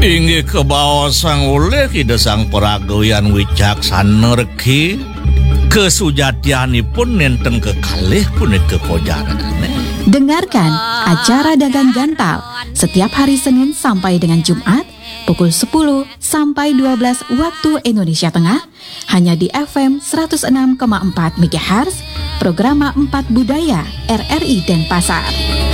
Inggih kebaosan oleh Ida Sang Peragawian wicaksana reki kesujatianipun nenten kekalih punika kojaranane. Dengarkan acara Dagang Gantal setiap hari Senin sampai dengan Jumat pukul 10 sampai 12 waktu Indonesia Tengah hanya di FM 106,4 MHz, program 4 Budaya RRI Denpasar.